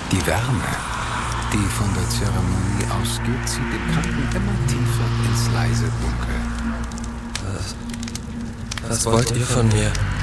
Die Wärme, die von der Zeremonie ausgeht, zieht den Kranken immer tiefer ins leise Dunkel. Was wollt ihr von mir?